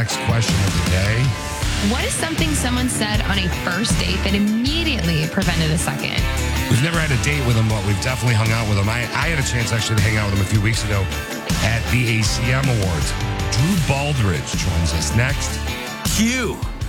Next question of the day. What is something someone said on a first date that immediately prevented a second? We've never had a date with him, but we've definitely hung out with him. I had a chance actually to hang out with him a few weeks ago at the ACM Awards. Drew Baldridge joins us next. Q.